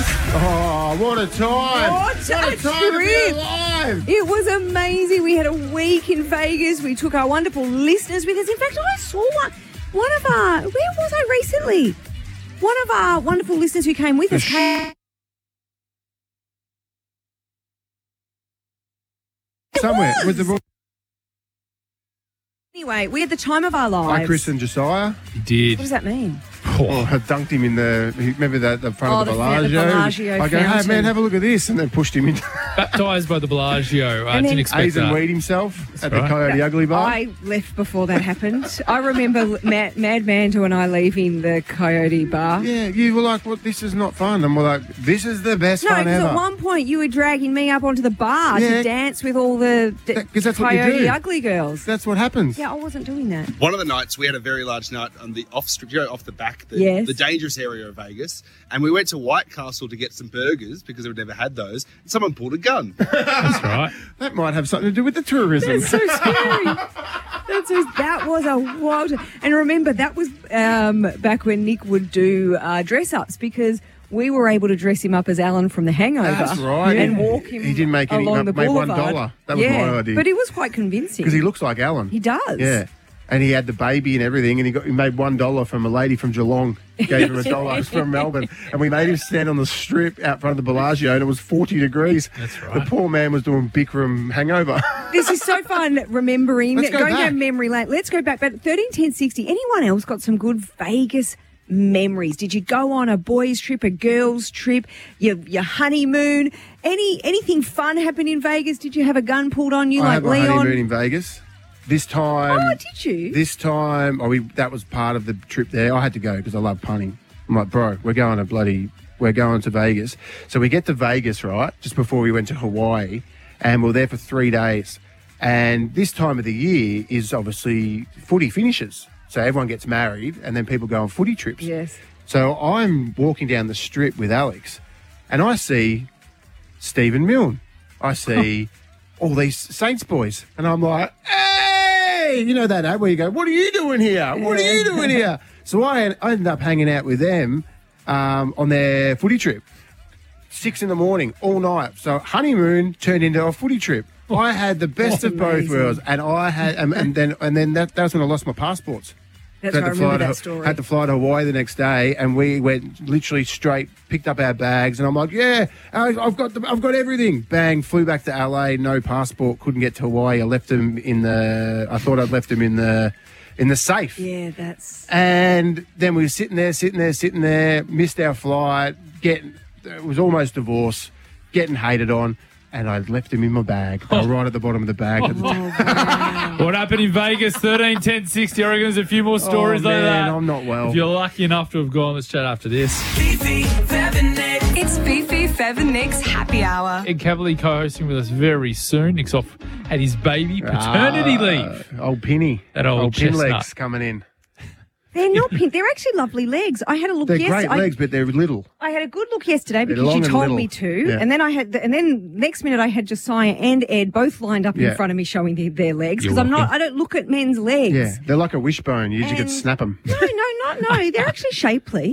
Oh, what a time. What a time to be trip. alive. It was amazing. We had a week in Vegas. We took our wonderful listeners with us. In fact, I saw one of our, where was I recently? One of our wonderful listeners who came with us came. Somewhere. With the Anyway, we had the time of our lives. Hi, Chris and Josiah. He did. What does that mean? Oh, I dunked him in remember the front of the the Bellagio I go, hey, fountain. man, have a look at this. And then pushed him into Baptised by the Bellagio. I And didn't then- expect Aizen that. weed himself at the right. Coyote Ugly Bar. I left before that happened. I remember Mad Manto and I leaving the Coyote Bar. Yeah, you were like, "What? This is not fun." And we're like, "This is the best No, fun because ever." at one point you were dragging me up onto the bar Yeah. to dance with all the 'Cause that's what you Coyote do. Ugly girls. That's what happens. Yeah, I wasn't doing that. One of the nights we had a very large night on the off strip, off the back, Yes. the dangerous area of Vegas, and we went to White Castle to get some burgers because we'd never had those. Someone pulled a gun. That's right. That might have something to do with the tourism. That's so scary. That was a wild. And remember, that was back when Nick would do dress ups because we were able to dress him up as Alan from The Hangover. That's right. And walk him. He didn't make any. along the Made boulevard. $1. That was my idea. But it was quite convincing Because he looks like Alan. He does. Yeah. And he had the baby and everything, and he made $1 from a lady from Geelong. Gave him $1 from Melbourne, and we made him stand on the strip out front of the Bellagio, and it was 40 degrees. That's right. The poor man was doing Bikram hangover. This is so fun remembering, Let's go going back. down memory lane. Let's go back. But 13, 10, 60, anyone else got some good Vegas memories? Did you go on a boys' trip, a girls' trip, your honeymoon? Anything fun happened in Vegas? Did you have a gun pulled on you I like had my Leon? honeymoon in Vegas. This time. Oh, did you? This time, that was part of the trip there. I had to go because I love punning. I'm like, bro, we're going to Vegas. So we get to Vegas, right, just before we went to Hawaii, and we're there for 3 days. And this time of the year is obviously footy finishes. So everyone gets married, and then people go on footy trips. Yes. So I'm walking down the strip with Alex, and I see Stephen Milne. I see all these Saints boys, and I'm like, hey, you know that ad where you go, what are you doing here? What are you doing here? So I ended up hanging out with them on their footy trip. 6 a.m, all night. So honeymoon turned into a footy trip. I had the best of both amazing. worlds, and I had, and then that was when I lost my passports. That's right, I remember that story. Had to fly to Hawaii the next day, and we went literally straight, picked up our bags, and I'm like, yeah, I've got everything. Bang, flew back to LA, no passport, couldn't get to Hawaii. I left them I thought I'd left them in the safe. Yeah, that's... And then we were sitting there, missed our flight, it was almost divorce, getting hated on. And I left him in my bag. They were right at the bottom of the bag. At the time. What happened in Vegas? 13, 10, 60. I reckon there's a few more stories like man, that. I'm not well. If you're lucky enough to have gone, let's chat after this. Fifi, Fev and Nick. It's Fifi, Fev and Nick's Happy Hour. Ed Cavalier co-hosting with us very soon. Nick's off at his baby paternity leave. Old Penny. That old pin chestnut. legs coming in. They're not pink. They're actually lovely legs. I had a look They're yesterday. great legs, but they're little. I had a good look yesterday They're because long you and told little. me to, Yeah. and then and then next minute I had Josiah and Ed both lined up Yeah. in front of me showing their legs You're because welcome. I don't look at men's legs. Yeah, they're like a wishbone. You just could And- snap them. No, they're actually shapely.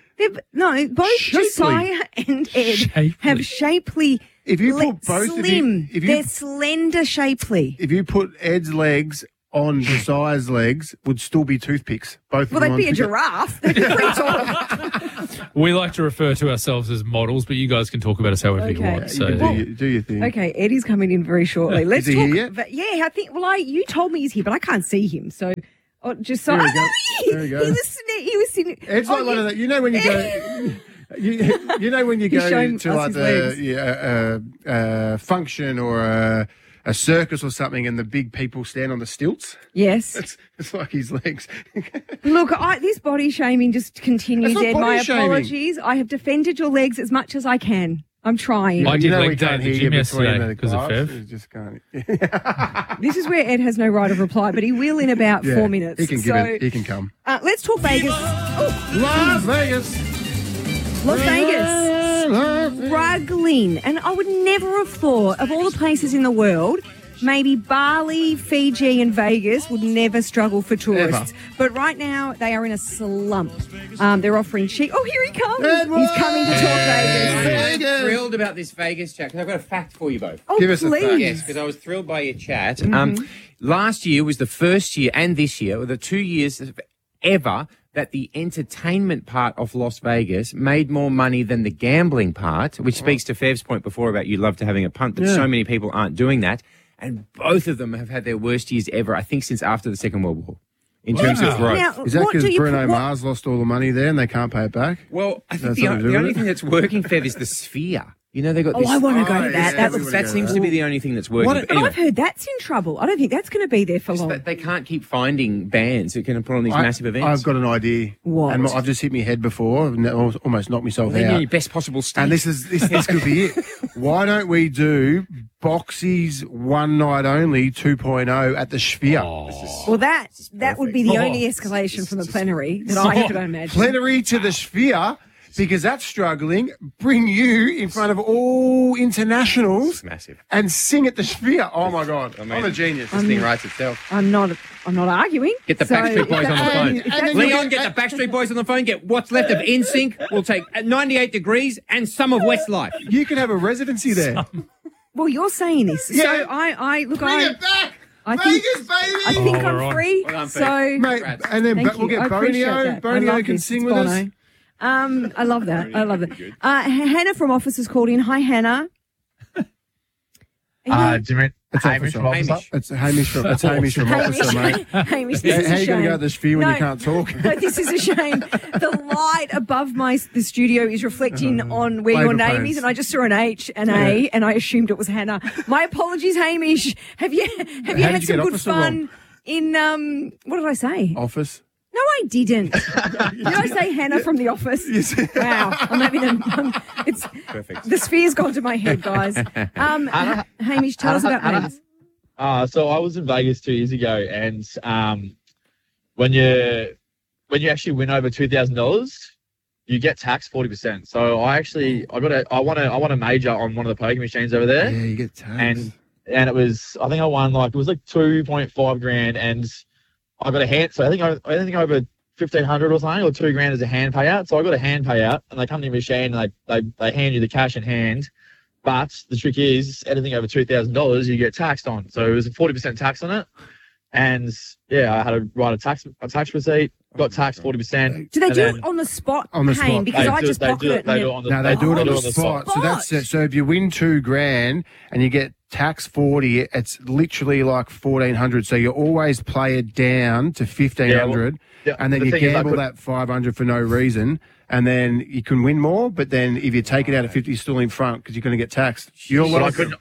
Both Shapely? Josiah and Ed Shapely. have shapely. If you put both of you- slim, if you- they're slender, shapely. If you put Ed's legs on Josiah's legs, would still be toothpicks. Both. Well, of them they'd be a on giraffe. They'd be pretty tall. We like to refer to ourselves as models, but you guys can talk about us however you Okay. want. You So can do your thing. Okay, Eddie's coming in very shortly. Let's he talk. here yet? But yeah, I think. Well, you told me he's here, but I can't see him. So, just so. There he Oh, no, goes. There he goes. He was sitting. It's like one of the, you know when you go, you know when you He's go showing to us like his legs. the function or a circus or something, and the big people stand on the stilts. Yes. It's like his legs. Look, this body shaming just continues, That's not Ed. My body shaming. apologies. I have defended your legs as much as I can. I'm trying. I did You know we leg day can't at the hear gym you between yesterday the because of gloves. Fev. You just can't. This is where Ed has no right of reply, but he will in about Yeah, 4 minutes. He can give it. He can come. Let's talk Vegas. Las Vegas. Las Vegas. Las Vegas. Struggling. And I would never have thought, of all the places in the world, maybe Bali, Fiji and Vegas would never struggle for tourists. But right now, they are in a slump. They're offering cheap... Oh, here he comes. Edward! He's coming to talk Vegas. Vegas. I'm thrilled about this Vegas chat because I've got a fact for you both. Oh, Give us a please. fact. Yes, because I was thrilled by your chat. Last year was the first year, and this year were the 2 years ever that the entertainment part of Las Vegas made more money than the gambling part, which speaks to Fev's point before about you love to having a punt, but so many people aren't doing that. And both of them have had their worst years ever, I think, since after the Second World War, in terms of growth. Now, Is that what do because you Bruno put- what- Mars lost all the money there and they can't pay it back? Well, I think That's the something to do with only it? thing that's working, Fev, is the Sphere. You know, they got Oh, this. I want to go to yeah, that. That looks everybody That goes. seems to be the only thing that's working. What- But But anyway, I've heard that's in trouble. I don't think that's going to be there for long. they can't keep finding bands who can put on these massive events. I've got an idea. What? And I've just hit my head before, and almost knocked myself They're in out. your best possible state. And this could be it. Why don't we do Boxy's One Night Only 2.0 at the Sphere? Well, that would be the only escalation from the plenary that I could imagine. Plenary to the Sphere, because that's struggling. Bring you in front of all internationals massive. and sing at the Sphere. Oh my God, I'm Amazing. a genius. This thing writes itself. I'm not arguing. Get the So Backstreet Boys on the if phone. that's- Leon, get the Backstreet Boys on the phone. Get what's left of NSYNC. We'll take 98 Degrees and some of Westlife. You can have a residency there. Well, you're saying this, Yeah. so I look. Bring it back, I think- Vegas, baby. I think Oh, I'm right. free. Well done, So Fave. Mate, Congrats. and then thank we'll you. I get appreciate Bonio. that. I Bonio love can this. sing It's with us. Bono. I love that. I love that. Hannah from Office has called in. Hi, Hannah. Do you mean It's Hamish from Officer. Officer? It's Hamish from Officer, mate. Hamish, this is How a you going to go shame. to the Sphere when No. you can't talk? No, this is a shame. The light above the studio is reflecting on where your Labour name phones. is, and I just saw an H, an A, and I assumed it was Hannah. My apologies, Hamish. Have you How had did you some get good Officer fun wrong? in what did I say? Office. No, I didn't. Did I say Hannah from The Office? Wow, I'm having it's Perfect. the Sphere's gone to my head, guys. Hamish, tell us about Vegas. So I was in Vegas 2 years ago, and when you actually win over $2,000, you get taxed 40%. So I won a major on one of the poker machines over there, Yeah, you get taxed. and it was, I think I won it was like 2.5 grand, and I got a hand. So I think over 1,500 or something, or $2 as a hand payout. So I got a hand payout, and they come to your machine and they hand you the cash in hand. But the trick is, anything over $2,000, you get taxed on. So it was a 40% tax on it, and yeah, I had to write a tax receipt. Got taxed 40%. Do they and do then it on the spot, On the Hayne? spot. Because I just they pocketed it. They and do it on the. No, they do it on the on spot. So that's it. So if you win $2,000 and you get tax 40, it's literally like 1,400. So you always play it down to 1,500, yeah, and then the you thing is, I gamble that 500 for no reason, and then you can win more. But then if you take it out at 50, you're still in front because you're going to get taxed. You're But welcome.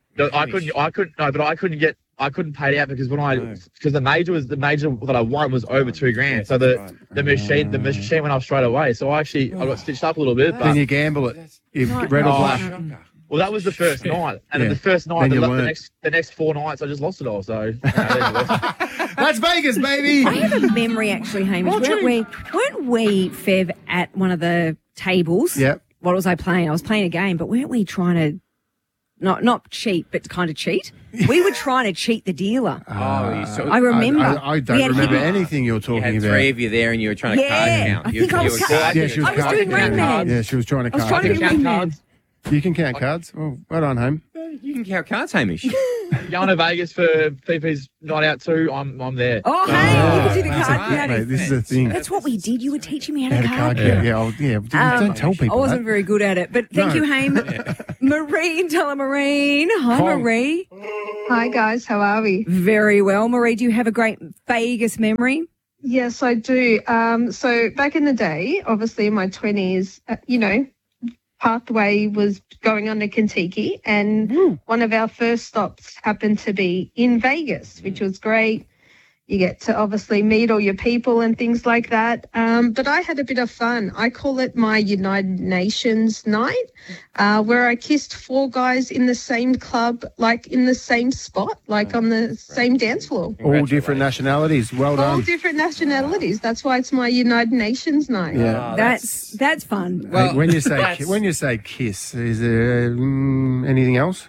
I couldn't pay it out because the major that I won was over $2,000. So the machine went off straight away. So I got stitched up a little bit. Then But you gamble it. You red or black. well, that was the first night, and Yeah. then the first night, Then you the learn. next 4 nights, I just lost it all. So That's Vegas, baby. I have a memory, actually, Hamish. Weren't we, Fev, at one of the tables? Yep. What was I playing? I was playing a game, but weren't we trying to not cheat, but kind of cheat? We were trying to cheat the dealer. I remember. I We don't had remember hidden- anything you're You talking had about. 3 of you there, and you were trying to card Yeah, count. I think I was card- Yeah, she was I was card- doing Rain Man. Yeah, she was trying to I was trying to card. do Rain Man. cards. You can count cards. Oh, well done, home. You can count cards, Hamish. Going to Vegas for PP's night out too. I'm there. Oh, hey, you can do the That's card a- counting. mate, this is a thing. That's what we did. You were teaching me how How to to card card count. count. Don't tell people I wasn't that. very good at it, but thank No. you, Haim. Marie in Tullamarine. Hi, Hi. Marie. Hi guys, how are we? Very well, Marie. Do you have a great Vegas memory? Yes, I do. So back in the day, obviously in my 20s, pathway was going on to Kentucky, and one of our first stops happened to be in Vegas, which was great. You get to obviously meet all your people and things like that. But I had a bit of fun. I call it my United Nations night, where I kissed 4 guys in the same club, like in the same spot, like on the same dance floor. All different nationalities. Well All done. different nationalities. That's why it's my United Nations night. Yeah. That's fun. Hey, when you say kiss, is there anything else?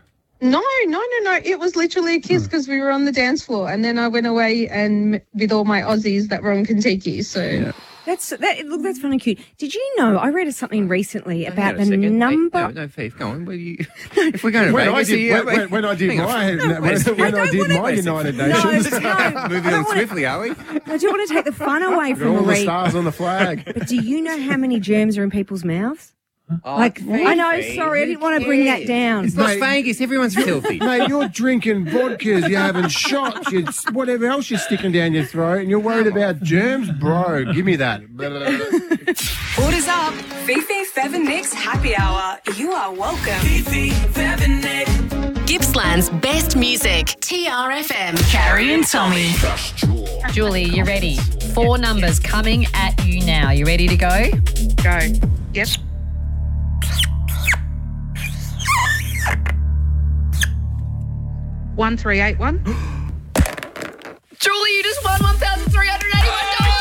No. It was literally a kiss because we were on the dance floor, and then I went away and with all my Aussies that were on Kentucky. So That's funny, cute. Did you know? I read something recently about the Hang on a second. number. Hey, no, Faith, go on. Where do you? If we're going to When I Vegas, did, when I did hang on. my United Nations, Moving on swiftly, are we? I do want to take the fun away from all the Marie. stars on the flag. But do you know how many germs are in people's mouths? Oh, I know. Faith, Sorry, I who didn't want to bring that cares? down. It's Las Mate. Vegas. Everyone's filthy. Mate, you're drinking vodkas, you're having shots, whatever else you're sticking down your throat, and you're worried about germs? Bro, give me that. Orders up. Fifi, Fev and Nick's happy hour. You are welcome. Fifi, Fev and Nick. Gippsland's best music. TRFM. Carrie and Tommy. Julie, you ready? 4 numbers coming at you now. You ready to go? go. Yep. $1,381. Julie, you just won $1,381.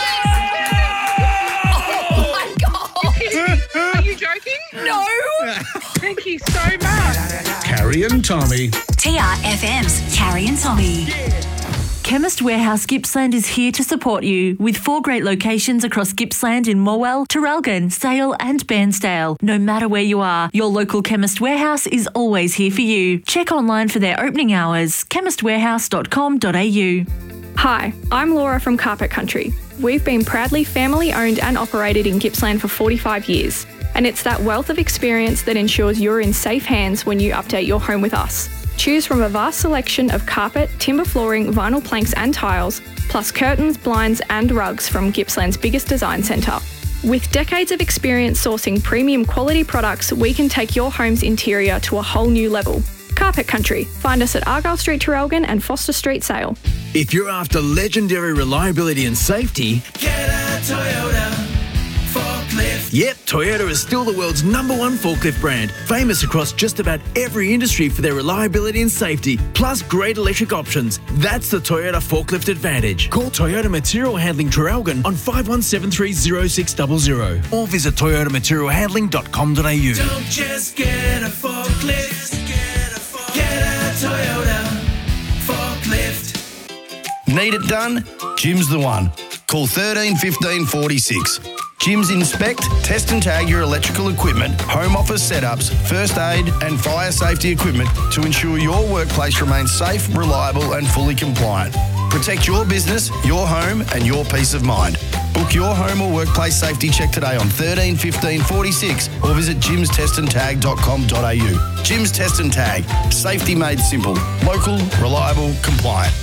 Oh my God. Are you joking? No. Thank you so much. Carrie and Tommy. TRFM's Carrie and Tommy. Chemist Warehouse Gippsland is here to support you with 4 great locations across Gippsland in Morwell, Traralgon, Sale and Bairnsdale. No matter where you are, your local Chemist Warehouse is always here for you. Check online for their opening hours, chemistwarehouse.com.au. Hi, I'm Laura from Carpet Country. We've been proudly family owned and operated in Gippsland for 45 years. And it's that wealth of experience that ensures you're in safe hands when you update your home with us. Choose from a vast selection of carpet, timber flooring, vinyl planks and tiles, plus curtains, blinds and rugs from Gippsland's biggest design centre. With decades of experience sourcing premium quality products, we can take your home's interior to a whole new level. Carpet Country. Find us at Argyle Street, Traralgon and Foster Street, Sale. If you're after legendary reliability and safety, get a Toyota forklift. Yep, Toyota is still the world's #1 forklift brand, famous across just about every industry for their reliability and safety, plus great electric options. That's the Toyota Forklift Advantage. Call Toyota Material Handling Traralgon on 51730600 or visit toyotamaterialhandling.com.au. Don't just get a forklift, get a Toyota forklift. Need it done? Jim's the one. Call 13 15 46. Jim's inspect, test and tag your electrical equipment, home office setups, first aid and fire safety equipment to ensure your workplace remains safe, reliable and fully compliant. Protect your business, your home and your peace of mind. Book your home or workplace safety check today on 13 15 46 or visit jimstestandtag.com.au. Jim's Test and Tag. Safety made simple. Local, reliable, compliant.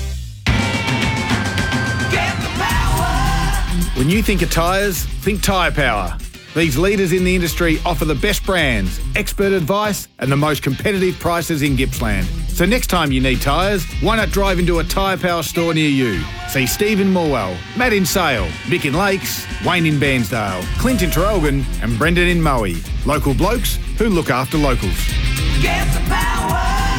When you think of tyres, think Tyre Power. These leaders in the industry offer the best brands, expert advice and the most competitive prices in Gippsland. So next time you need tyres, why not drive into a Tyre Power store near you? See Steve in Morwell, Matt in Sale, Mick in Lakes, Wayne in Bairnsdale, Clint in Traralgon and Brendan in Moe. Local blokes who look after locals. Get the power.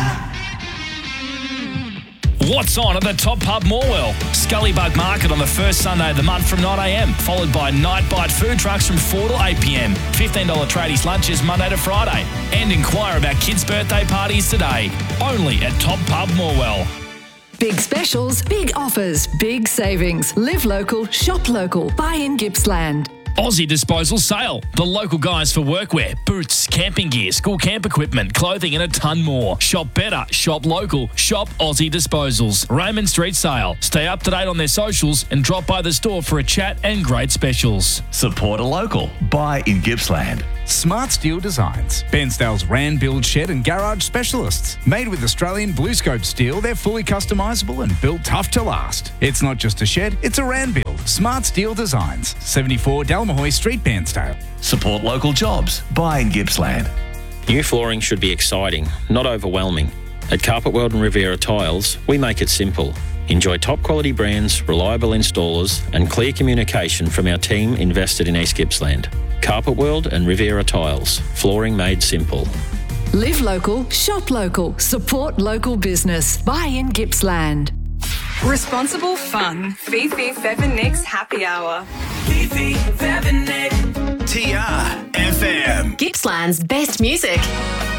What's on at the Top Pub Morwell? Scullybug Market on the first Sunday of the month from 9am, followed by Night Bite food trucks from 4 to 8pm. $15 tradies lunches Monday to Friday. And inquire about kids' birthday parties today. Only at Top Pub Morwell. Big specials, big offers, big savings. Live local, shop local. Buy in Gippsland. Aussie Disposal Sale. The local guys for workwear, boots, camping gear, school camp equipment, clothing and a ton more. Shop better, shop local, shop Aussie Disposals. Raymond Street Sale. Stay up to date on their socials and drop by the store for a chat and great specials. Support a local. Buy in Gippsland. Smart Steel Designs. Bairnsdale's Rand Build Shed and Garage Specialists. Made with Australian Blue Scope steel, they're fully customisable and built tough to last. It's not just a shed, it's a Rand Build. Smart Steel Designs. 74 Dalmahoy Street, Bairnsdale. Support local jobs. Buy in Gippsland. New flooring should be exciting, not overwhelming. At Carpet World and Riviera Tiles, we make it simple. Enjoy top quality brands, reliable installers and clear communication from our team invested in East Gippsland. Carpet World and Riviera Tiles. Flooring made simple. Live local, shop local, support local business. Buy in Gippsland. Responsible fun. Fifi, Fev and Nick's happy hour. Fifi, Fev and Nick. TRFM. Gippsland's best music.